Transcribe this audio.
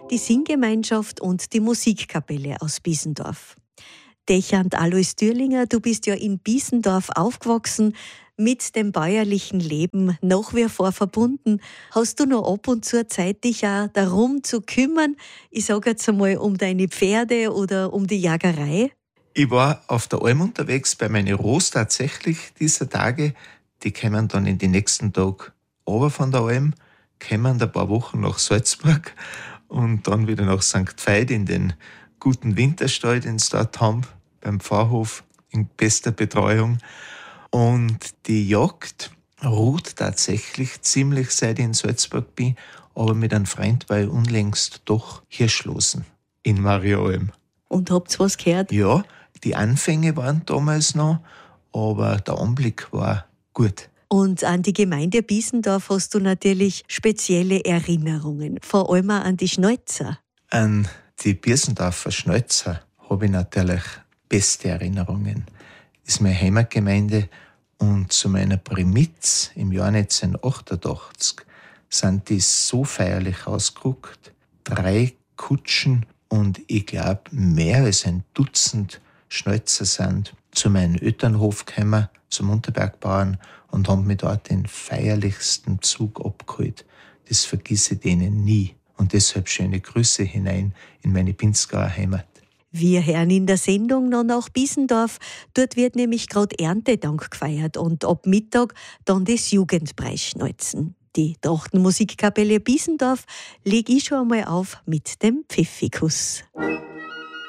die Singgemeinschaft und die Musikkapelle aus Biesendorf. Dechant Alois Dürlinger, du bist ja in Biesendorf aufgewachsen, mit dem bäuerlichen Leben nach wie vor verbunden. Hast du noch ab und zu Zeit, dich auch darum zu kümmern? Ich sage jetzt einmal um deine Pferde oder um die Jagerei? Ich war auf der Alm unterwegs bei meinen Rohs tatsächlich dieser Tage. Die kommen dann in den nächsten Tag runter von der Alm, kommen ein paar Wochen nach Salzburg und dann wieder nach St. Veit in den guten Winterstall, den sie dort haben, beim Pfarrhof in bester Betreuung. Und die Jagd ruht tatsächlich ziemlich, seit ich in Salzburg bin, aber mit einem Freund war ich unlängst doch Hirschlosen in Mariaalm. Und habt ihr was gehört? Ja, die Anfänge waren damals noch, aber der Anblick war gut. Und an die Gemeinde Biesendorf hast du natürlich spezielle Erinnerungen, vor allem auch an die Schnäuzer. An die Biesendorfer Schnäuzer habe ich natürlich beste Erinnerungen. Das ist meine Heimatgemeinde und zu meiner Primiz im Jahr 1988 sind die so feierlich ausgerückt. 3 Kutschen und ich glaube mehr als ein Dutzend Schnäuzer sind zu meinem Elternhof gekommen, zum Unterbergbauern, und haben mich dort den feierlichsten Zug abgeholt. Das vergesse ich denen nie. Und deshalb schöne Grüße hinein in meine Pinzgauer Heimat. Wir hören in der Sendung noch nach Biesendorf. Dort wird nämlich gerade Erntedank gefeiert und ab Mittag dann das Jugendpreisschnalzen. Die Trachtenmusikkapelle Biesendorf lege ich schon einmal auf mit dem Pfiffikus.